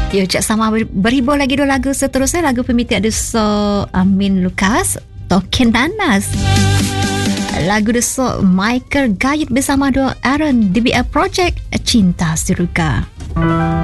Ya, cak sama berhibur lagi dua lagu seterusnya. Lagu pemiti ada Amin Lukas, Token Nanas. Lagu desok Michael Gayet bersama dua Aaron, DBL Project, Cinta Surga.